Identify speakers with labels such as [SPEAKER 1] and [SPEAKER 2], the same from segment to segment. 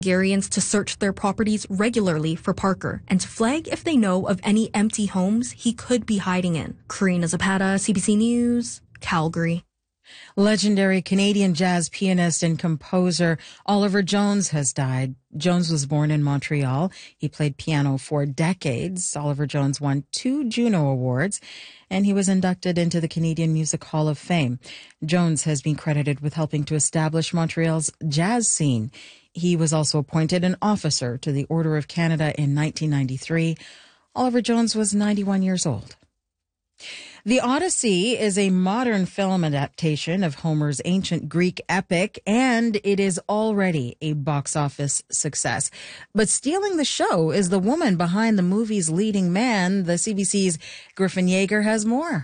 [SPEAKER 1] Hungarians to search their properties regularly for Parker and to flag if they know of any empty homes he could be hiding in. Karina Zapata, CBC News, Calgary.
[SPEAKER 2] Legendary Canadian jazz pianist and composer Oliver Jones has died. Jones was born in Montreal. He played piano for decades. Oliver Jones won 2 Juno Awards, and he was inducted into the Canadian Music Hall of Fame. Jones has been credited with helping to establish Montreal's jazz scene. He was also appointed an officer to the Order of Canada in 1993. Oliver Jones was 91 years old. The Odyssey is a modern film adaptation of Homer's ancient Greek epic, and it is already a box office success. But stealing the show is the woman behind the movie's leading man. The CBC's Griffin Yeager has more.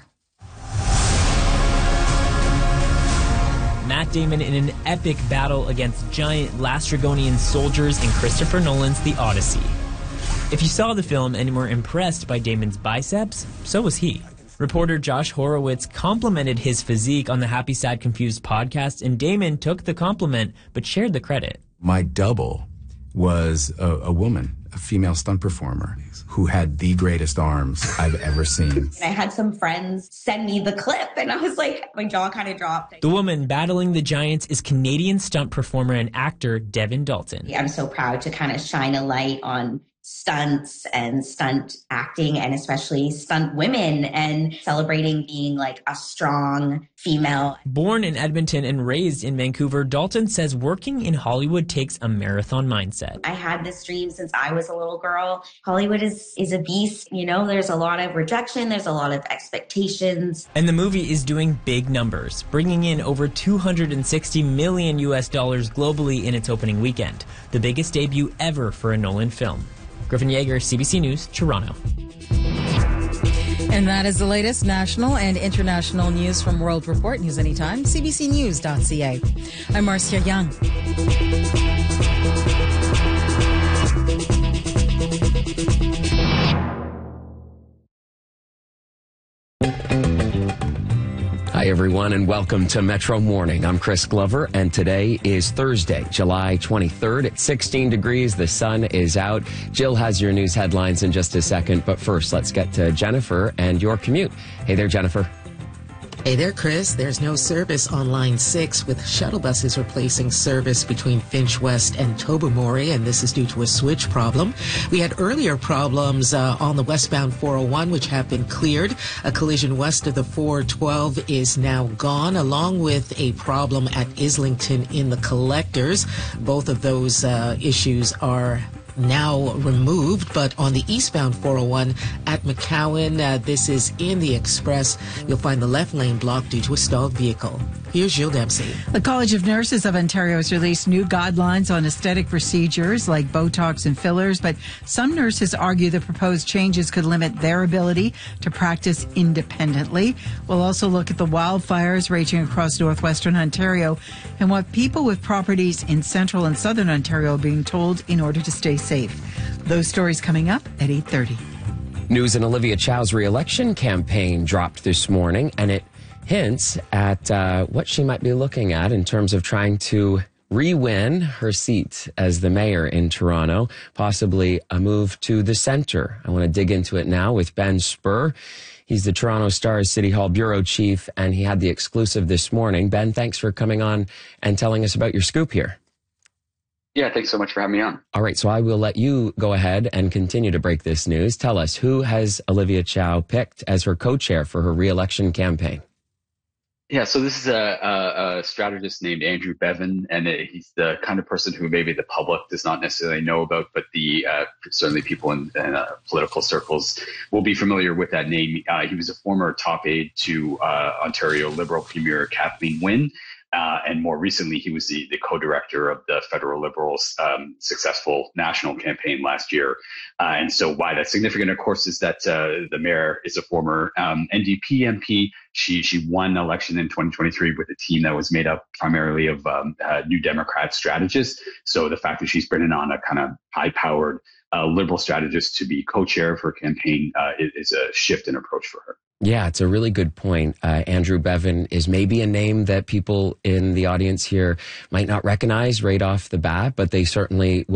[SPEAKER 3] Matt Damon in an epic battle against giant Lastrygonian soldiers in Christopher Nolan's The Odyssey. If you saw the film and were impressed by Damon's biceps, so was he. Reporter Josh Horowitz complimented his physique on the Happy Sad Confused podcast, and Damon took the compliment but shared the credit.
[SPEAKER 4] My double was a woman, a female stunt performer, who had the greatest arms I've ever seen.
[SPEAKER 5] I had some friends send me the clip, and I was like, my jaw kind of dropped.
[SPEAKER 3] The woman battling the giants is Canadian stunt performer and actor Devin Dalton.
[SPEAKER 5] I'm so proud to kind of shine a light on stunts and stunt acting, and especially stunt women, and celebrating being like a strong female.
[SPEAKER 3] Born in Edmonton and raised in Vancouver, Dalton says working in Hollywood takes a marathon mindset.
[SPEAKER 5] I had this dream since I was a little girl. Hollywood is a beast. You know, there's a lot of rejection. There's a lot of expectations.
[SPEAKER 3] And the movie is doing big numbers, bringing in over $260 million globally in its opening weekend, the biggest debut ever for a Nolan film. Griffin Yeager, CBC News, Toronto.
[SPEAKER 2] And that is the latest national and international news from World Report. News anytime, cbcnews.ca. I'm Marcia Young.
[SPEAKER 6] Hi, everyone, and welcome to Metro Morning. I'm Chris Glover, and today is Thursday, July 23rd. It's 16 degrees. The sun is out. Jill has your news headlines in just a second, but first, let's get to Jennifer and your commute. Hey there, Jennifer.
[SPEAKER 7] Hey there, Chris. There's no service on Line 6, with shuttle buses replacing service between Finch West and Tobermory, and this is due to a switch problem. We had earlier problems on the westbound 401, which have been cleared. A collision west of the 412 is now gone, along with a problem at Islington in the collectors. Both of those issues are now removed, but on the eastbound 401 at McCowan, this is in the express. You'll find the left lane blocked due to a stalled vehicle. Here's Jill Dempsey.
[SPEAKER 8] The College of Nurses of Ontario has released new guidelines on aesthetic procedures like Botox and fillers, but some nurses argue the proposed changes could limit their ability to practice independently. We'll also look at the wildfires raging across northwestern Ontario and what people with properties in central and southern Ontario are being told in order to stay safe. Those stories coming up at 8:30.
[SPEAKER 6] News in Olivia Chow's re-election campaign dropped this morning, and it hints at what she might be looking at in terms of trying to re-win her seat as the mayor in Toronto, possibly a move to the centre. I want to dig into it now with Ben Spur. He's the Toronto Star's City Hall bureau chief, and he had the exclusive this morning. Ben, thanks for coming on and telling us about your scoop here.
[SPEAKER 9] Yeah, thanks so much for having me on.
[SPEAKER 6] All right, so I will let you go ahead and continue to break this news. Tell us, who has Olivia Chow picked as her co-chair for her re-election campaign?
[SPEAKER 9] Yeah, so this is a strategist named Andrew Bevan, and he's the kind of person who maybe the public does not necessarily know about, but certainly people in political circles will be familiar with that name. He was a former top aide to Ontario Liberal Premier Kathleen Wynne. And more recently, he was the co-director of the Federal Liberals' successful national campaign last year. And so why that's significant, of course, is that the mayor is a former NDP MP. She won an election in 2023 with a team that was made up primarily of New Democrat strategists. So the fact that she's bringing on a kind of high-powered liberal strategist to be co-chair of her campaign is a shift in approach for her.
[SPEAKER 6] Yeah, it's a really good point. Andrew Bevin is maybe a name that people in the audience here might not recognize right off the bat, but they certainly will